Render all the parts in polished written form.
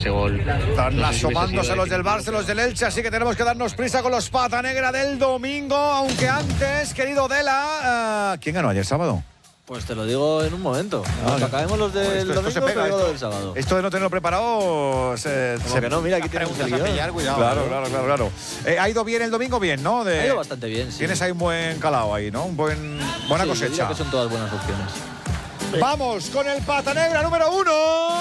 Están asomándose los del Barça, los del Elche, así que tenemos que darnos prisa con los Pata Negra del domingo. Aunque antes, querido Dela, ¿quién ganó ayer sábado? Pues te lo digo en un momento. Cuando acabemos los del domingo, esto se pega, esto del sábado. Esto de no tenerlo preparado que no, mira, aquí tenemos el guión. Cuidado. Claro. ¿Ha ido bien el domingo? Bien, ¿no? Ha ido bastante bien, sí. Tienes ahí un buen calado ahí, ¿no? Buena cosecha. Diría que son todas buenas opciones. Vamos con el Pata Negra número 1.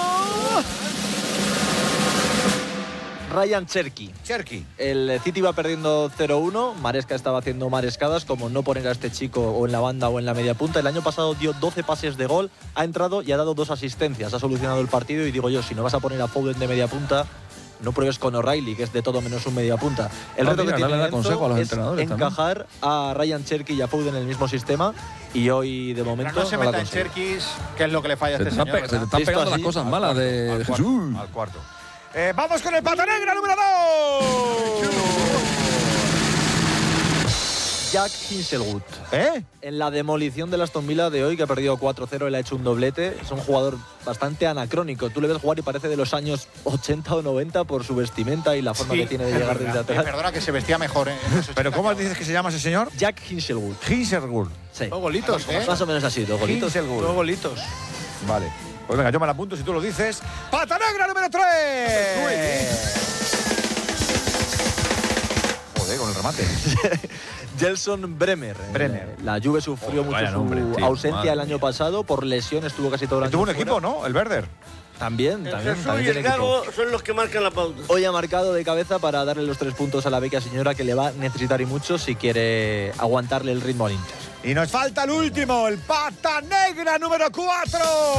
Ryan Cherki. El City va perdiendo 0-1. Maresca estaba haciendo marescadas, como no poner a este chico o en la banda o en la media punta. El año pasado dio 12 pases de gol, ha entrado y ha dado 2 asistencias. Ha solucionado el partido y digo yo, si no vas a poner a Foden de media punta, no pruebes con O'Reilly, que es de todo menos un media punta. El reto que tiene Enzo es encajar a Ryan Cherki y a Foden en el mismo sistema, y hoy de momento no se meta en Cherki, que es lo que le falla a este señor. Se te están pegando las cosas malas de Jesús. Al cuarto. Vamos con el Pata Negra número 2. Jack Hinselwood. En la demolición del Aston Villa de hoy, que ha perdido 4-0, él ha hecho un doblete. Es un jugador bastante anacrónico. Tú le ves jugar y parece de los años 80 o 90 por su vestimenta y la forma que tiene de llegar desde atrás. Perdona, que se vestía mejor. ¿Pero cómo dices que se llama ese señor? Jack Hinselwood. Sí. 2 golitos, Más o menos así, 2 golitos. 2 golitos. Vale. Pues venga, yo me la apunto si tú lo dices. ¡Pata Negra número 3! Joder, con el remate. Gelson Bremer. La Juve sufrió mucho su ausencia el año pasado por lesión, estuvo casi todo el año. Tuvo un equipo, ¿no? El Werder. También y el Gago son los que marcan la pauta. Hoy ha marcado de cabeza para darle los 3 puntos a la beca señora, que le va a necesitar y mucho si quiere aguantarle el ritmo al Inter. Y nos falta el último, el Pata Negra número 4.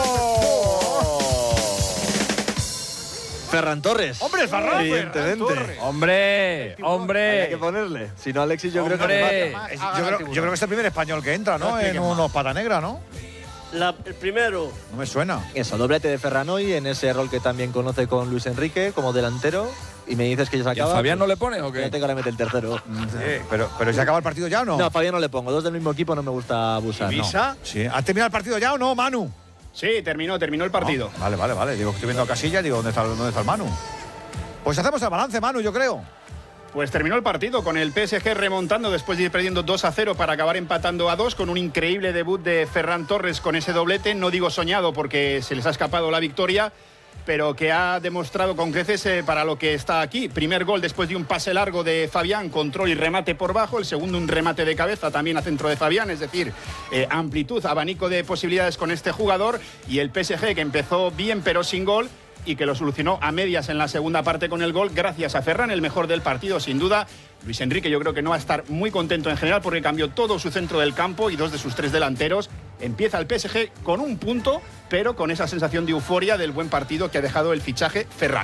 Ferran Torres. ¡Hombre, Ferran! Evidentemente. ¡Hombre! Hay que ponerle. Si no, Alexis, yo creo que yo creo que es el primer español que entra, ¿no? En unos Pata Negra, ¿no? El primero. No me suena. Eso, doblete de Ferran hoy en ese rol que también conoce con Luis Enrique como delantero. Y me dices que ya se acaba. ¿Y a Fabián no le pone o qué? Ya te mete el tercero. Sí, pero ¿se acaba el partido ya o no? No, a Fabián no le pongo. 2 del mismo equipo no me gusta abusar. ¿Visa? No. Sí. ¿Has terminado el partido ya o no, Manu? Sí, terminó el partido. Vale. Digo que estoy viendo a Casilla, digo, ¿dónde está el Manu? Pues hacemos el balance, Manu, yo creo. Pues terminó el partido con el PSG remontando después de ir perdiendo 2-0 para acabar empatando a 2, con un increíble debut de Ferran Torres con ese doblete. No digo soñado porque se les ha escapado la victoria, pero que ha demostrado con creces para lo que está aquí. Primer gol después de un pase largo de Fabián, control y remate por bajo. El segundo, un remate de cabeza también a centro de Fabián, es decir, amplitud, abanico de posibilidades con este jugador. Y el PSG, que empezó bien pero sin gol, y que lo solucionó a medias en la segunda parte con el gol gracias a Ferran, el mejor del partido sin duda. Luis Enrique yo creo que no va a estar muy contento en general porque cambió todo su centro del campo y 2 de sus 3 delanteros. Empieza el PSG con un punto, pero con esa sensación de euforia del buen partido que ha dejado el fichaje Ferran.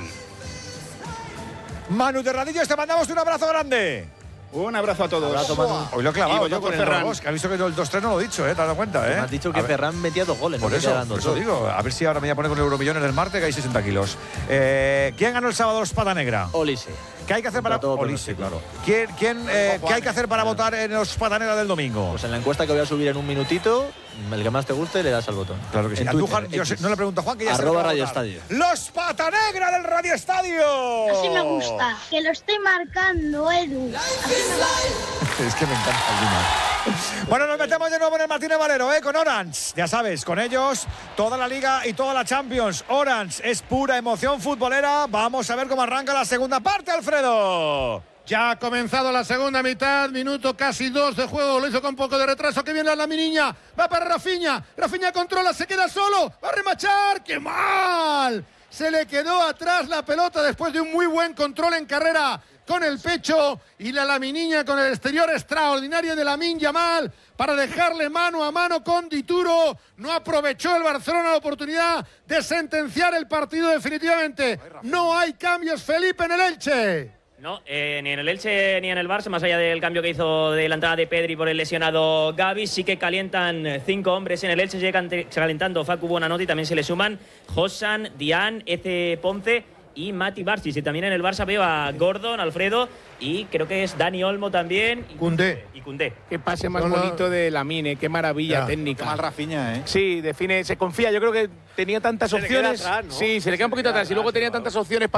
Manu de Radillos, te mandamos un abrazo grande. Un abrazo a todos. Abrazo, Manu. Hoy lo he clavado yo con Ferran. Que ha visto que el 2-3 no lo he dicho, ¿te has dado cuenta? Me has dicho que Ferran metía 2 goles. Por eso digo. A ver si ahora me voy a poner con Euromillones del martes, que hay 60 kilos. ¿Quién ganó el sábado los Pata Negra? Olise. ¿Qué hay que hacer para Olise, claro? ¿Qué hay que hacer para votar en los Pata Negra del domingo? Pues en la encuesta que voy a subir en un minutito, el que más te guste le das al botón. Claro que sí. Andújar, yo no le pregunto a Juan, que ya ¡@ Radio Estadio! ¡Los Pata Negra del Radio Estadio! Así me gusta, que lo esté marcando Edu. Es que me encanta el Lima. Bueno, nos metemos de nuevo en el Martínez Valero, con Orange. Ya sabes, con ellos toda la Liga y toda la Champions. Orange es pura emoción futbolera. Vamos a ver cómo arranca la segunda parte, Alfredo. Ya ha comenzado la segunda mitad, minuto casi 2 de juego, lo hizo con poco de retraso, que viene la Laminiña, va para Rafinha, Rafinha controla, se queda solo, va a remachar, ¡qué mal! Se le quedó atrás la pelota después de un muy buen control en carrera con el pecho, y la Laminiña con el exterior extraordinario de Lamine Yamal para dejarle mano a mano con Dituro. No aprovechó el Barcelona la oportunidad de sentenciar el partido definitivamente. No hay cambios, Felipe, en el Elche. No, ni en el Elche ni en el Barça, más allá del cambio que hizo de la entrada de Pedri por el lesionado Gavi, sí que calientan 5 hombres en el Elche, llegan calentando Facu Buonanotte y también se le suman Josan, Dian, Eze Ponce y Mati Barsis. Y también en el Barça veo a Gordon, Alfredo y creo que es Dani Olmo también. Y Koundé. Qué pase más bonito de Lamine, qué maravilla técnica. Qué mal Rafinha, ¿eh? Sí, define, se confía. Yo creo que tenía tantas opciones. Atrás, ¿no? Sí, se le queda un poquito atrás y luego tenía tantas opciones